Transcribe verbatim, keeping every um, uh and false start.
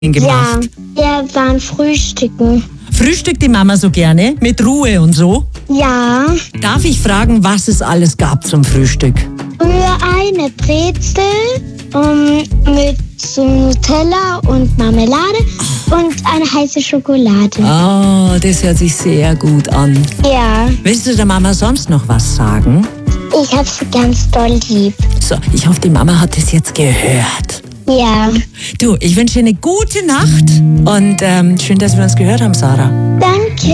gemacht? Ja, wir waren frühstücken. Frühstückt die Mama so gerne? Mit Ruhe und so? Ja, Darf ich fragen, was es alles gab zum Frühstück? früher eine Brezel um, mit so Nutella und Marmelade und eine heiße Schokolade. Oh, das hört sich sehr gut an. Ja, Willst du der Mama sonst noch was sagen? ich hab sie ganz doll lieb. So, ich hoffe, die Mama hat es jetzt gehört. Ja, Du, ich wünsche dir eine gute Nacht und ähm, schön, dass wir uns gehört haben, Sarah. danke.